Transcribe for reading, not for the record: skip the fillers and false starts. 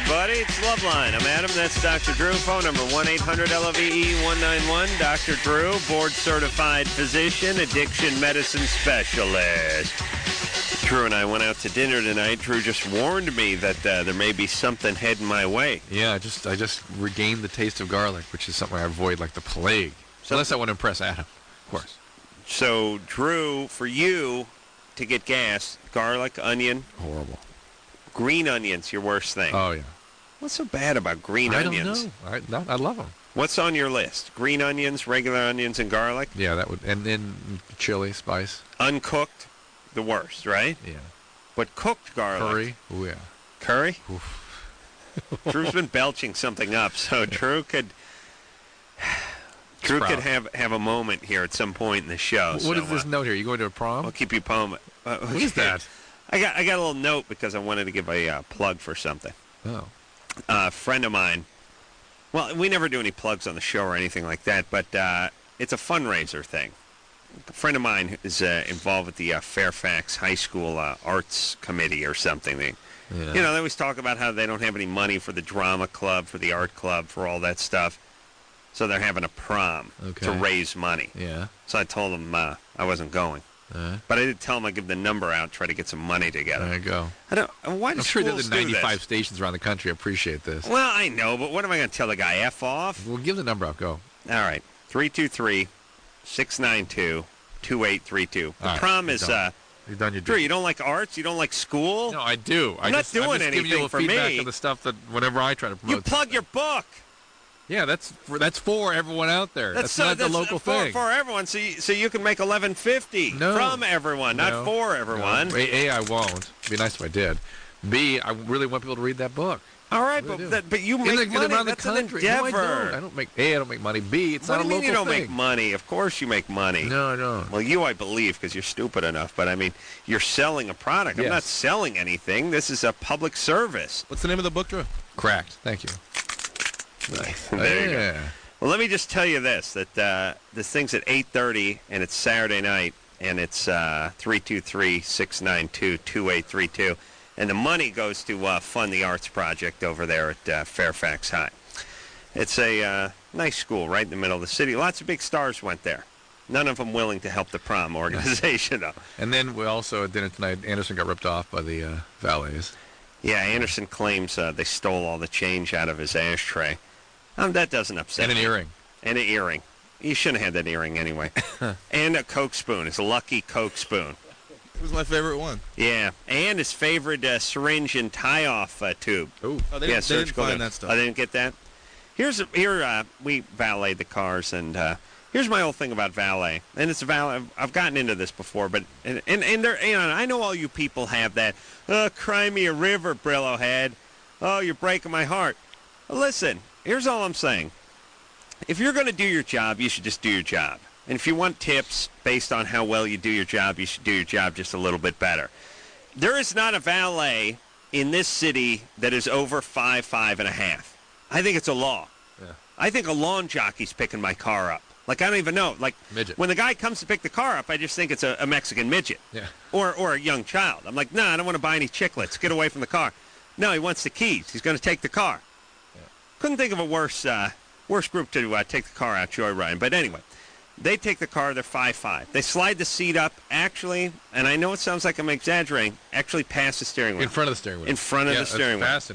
everybody. It's Loveline. I'm Adam. That's Dr. Drew. Phone number 1-800-LOVE-191. Dr. Drew, board-certified physician, addiction medicine specialist. Drew and I went out to dinner tonight. Drew just warned me that there may be something heading my way. Yeah, I just regained the taste of garlic, which is something I avoid like the plague. Unless I want to impress Adam, of course. So, Drew, for you to get gas, garlic, onion. Horrible. Green onions, your worst thing. Oh, yeah. What's so bad about green onions? I don't know. I love them. What's on your list? Green onions, regular onions, and garlic? Yeah, that would, and then chili, spice. Uncooked, the worst, right? Yeah. But cooked garlic. Curry? Oh, yeah. Curry? Oof. Drew's been belching something up, so Drew could have a moment here at some point in the show. What is this note here? You going to a prom? I'll keep you posted. What is that? I got a little note because I wanted to give a plug for something. Oh. A friend of mine. Well, we never do any plugs on the show or anything like that, but it's a fundraiser thing. A friend of mine is involved with the Fairfax High School Arts Committee or something. They always talk about how they don't have any money for the drama club, for the art club, for all that stuff. So they're having a prom to raise money. Yeah. So I told them I wasn't going. But I did tell him I'd give the number out, try to get some money together. There you go. Why do I'm sure schools the 95 do this? stations around the country appreciate this. Well, I know, but what am I going to tell the guy? F off? Well, give the number out. Go. All right. 323-692-2832. The prom is... You've done your Drew, you don't like arts? You don't like school? No, I do. I'm not doing anything giving you for feedback me. of the stuff that whenever I try to promote. You plug your book. Yeah, that's for everyone out there. That's not the local thing. For everyone, so you can make $11.50 from everyone, not for everyone. No. A, I won't. It'd be nice if I did. B, I really want people to read that book. All right, but you make money. Around That's the country. an endeavor. No, I don't make money. B, it's not a local thing. What do you mean you don't make money? Of course you make money. No, I don't. Well, you, I believe, because you're stupid enough. But, I mean, you're selling a product. Yes. I'm not selling anything. This is a public service. What's the name of the book, Drew? Cracked. Thank you. There you go. Well, let me just tell you this, that this thing's at 8:30, and it's Saturday night, and it's 323-692-2832. And the money goes to fund the arts project over there at Fairfax High. It's a nice school right in the middle of the city. Lots of big stars went there. None of them willing to help the prom organization, though. And then we also, at dinner tonight, Anderson got ripped off by the valets. Yeah, Anderson claims they stole all the change out of his ashtray. That doesn't upset me. And an earring. And an earring. You shouldn't have had that earring anyway. And a Coke spoon. It's a lucky Coke spoon. It was my favorite one. Yeah, and his favorite syringe and tie-off tube. Ooh. Oh, they didn't find that stuff. I didn't get that. We valet the cars, and here's my whole thing about valet. And it's a valet. I've gotten into this before, but and I know all you people have that. Cry me a river, Brillo head. Oh, you're breaking my heart. Well, listen, here's all I'm saying. If you're going to do your job, you should just do your job. And if you want tips based on how well you do your job, you should do your job just a little bit better. There is not a valet in this city that is over 5'5.5". I think it's a law. Yeah. I think a lawn jockey's picking my car up. Like, I don't even know. Like, midget. When the guy comes to pick the car up, I just think it's a Mexican midget. Yeah. Or a young child. I'm like, I don't want to buy any chiclets. Get away from the car. No, he wants the keys. He's going to take the car. Yeah. Couldn't think of a worse group to take the car out joyriding. But anyway, they take the car. They're 5'5". They slide the seat up, actually, and I know it sounds like I'm exaggerating, actually past the steering wheel. In front of the steering wheel. In front of the steering wheel. Fastened.